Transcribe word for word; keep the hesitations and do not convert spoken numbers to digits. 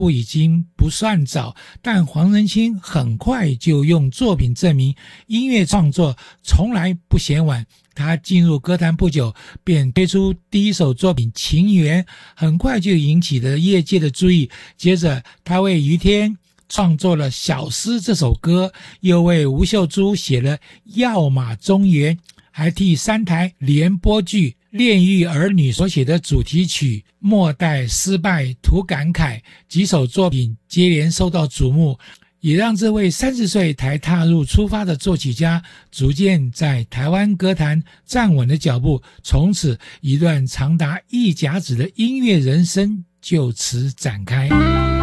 已经不算早，但黄仁勋很快就用作品证明音乐创作从来不嫌晚。他进入歌坛不久，便推出第一首作品《情缘》，很快就引起了业界的注意。接着他为于天创作了《小诗》这首歌，又为吴秀珠写了《要马中原》，还替三台联播剧《炼狱儿女》所写的主题曲《莫待失败徒感慨》，几首作品接连受到瞩目，也让这位三十岁才踏入出发的作曲家逐渐在台湾歌坛站稳了脚步。从此一段长达一甲子的音乐人生就此展开。